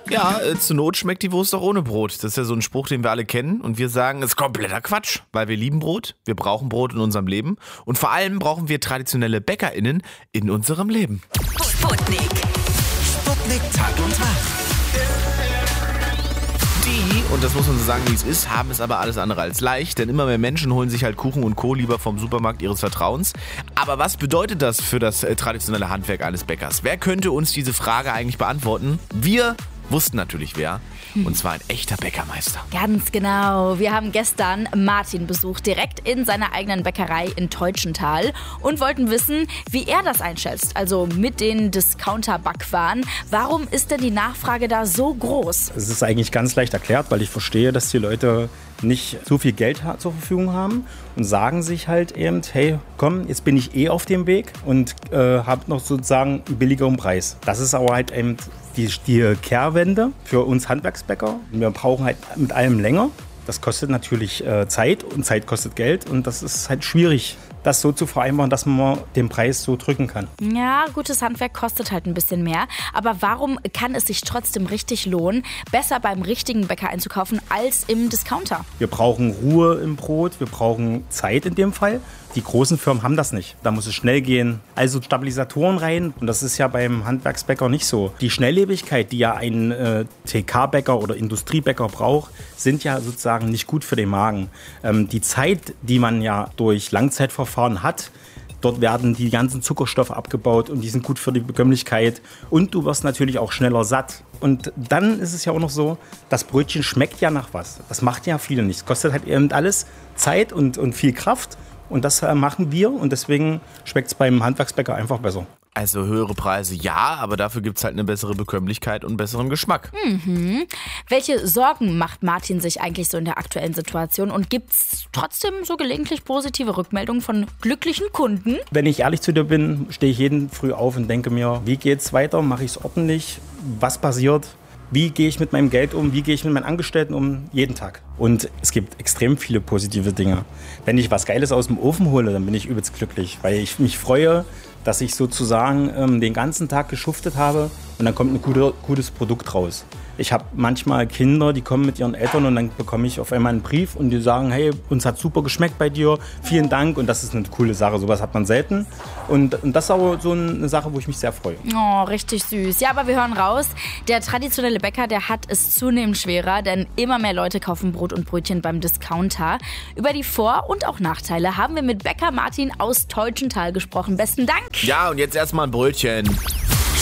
Ja, zur Not schmeckt die Wurst auch ohne Brot. Das ist ja so ein Spruch, den wir alle kennen. Und wir sagen, es ist kompletter Quatsch, weil wir lieben Brot, wir brauchen Brot in unserem Leben. Und vor allem brauchen wir traditionelle BäckerInnen in unserem Leben. Sputnik. Sputnik Tag und Tag. Die, und das muss man so sagen, wie es ist, haben es aber alles andere als leicht, denn immer mehr Menschen holen sich halt Kuchen und Co. lieber vom Supermarkt ihres Vertrauens. Aber was bedeutet das für das traditionelle Handwerk eines Bäckers? Wer könnte uns diese Frage eigentlich beantworten? Wir wussten natürlich wer, und zwar ein echter Bäckermeister. Ganz genau. Wir haben gestern Martin besucht, direkt in seiner eigenen Bäckerei in Teutschenthal und wollten wissen, wie er das einschätzt, also mit den Discounter-Backwaren. Warum ist denn die Nachfrage da so groß? Es ist eigentlich ganz leicht erklärt, weil ich verstehe, dass die Leute nicht so viel Geld zur Verfügung haben und sagen sich halt eben, hey, komm, jetzt bin ich auf dem Weg und habe noch sozusagen einen billigeren Preis. Das ist aber halt eben die Kehrwende für uns Handwerksbäcker. Wir brauchen halt mit allem länger. Das kostet natürlich Zeit und Zeit kostet Geld und das ist halt schwierig, das so zu vereinbaren, dass man den Preis so drücken kann. Ja, gutes Handwerk kostet halt ein bisschen mehr. Aber warum kann es sich trotzdem richtig lohnen, besser beim richtigen Bäcker einzukaufen als im Discounter? Wir brauchen Ruhe im Brot, wir brauchen Zeit in dem Fall. Die großen Firmen haben das nicht. Da muss es schnell gehen. Also Stabilisatoren rein. Und das ist ja beim Handwerksbäcker nicht so. Die Schnelllebigkeit, die ja ein TK-Bäcker oder Industriebäcker braucht, sind ja sozusagen nicht gut für den Magen. Die Zeit, die man ja durch Langzeitverfahren hat, dort werden die ganzen Zuckerstoffe abgebaut und die sind gut für die Bekömmlichkeit. Und du wirst natürlich auch schneller satt. Und dann ist es ja auch noch so, das Brötchen schmeckt ja nach was. Das macht ja viele nicht. Es kostet halt eben alles Zeit und viel Kraft. Und das machen wir und deswegen schmeckt es beim Handwerksbäcker einfach besser. Also höhere Preise ja, aber dafür gibt es halt eine bessere Bekömmlichkeit und besseren Geschmack. Welche Sorgen macht Martin sich eigentlich so in der aktuellen Situation? Und gibt es trotzdem so gelegentlich positive Rückmeldungen von glücklichen Kunden? Wenn ich ehrlich zu dir bin, stehe ich jeden früh auf und denke mir, wie geht's weiter? Mache ich es ordentlich? Was passiert? Wie gehe ich mit meinem Geld um? Wie gehe ich mit meinen Angestellten um? Jeden Tag. Und es gibt extrem viele positive Dinge. Wenn ich was Geiles aus dem Ofen hole, dann bin ich übelst glücklich, weil ich mich freue, dass ich sozusagen den ganzen Tag geschuftet habe und dann kommt ein gutes Produkt raus. Ich habe manchmal Kinder, die kommen mit ihren Eltern und dann bekomme ich auf einmal einen Brief und die sagen, hey, uns hat super geschmeckt bei dir, vielen Dank und das ist eine coole Sache, sowas hat man selten und das ist aber so eine Sache, wo ich mich sehr freue. Oh, richtig süß. Ja, aber wir hören raus, der traditionelle Bäcker, der hat es zunehmend schwerer, denn immer mehr Leute kaufen Brot und Brötchen beim Discounter. Über die Vor- und auch Nachteile haben wir mit Bäcker Martin aus Teutschenthal gesprochen. Besten Dank. Ja, und jetzt erstmal ein Brötchen.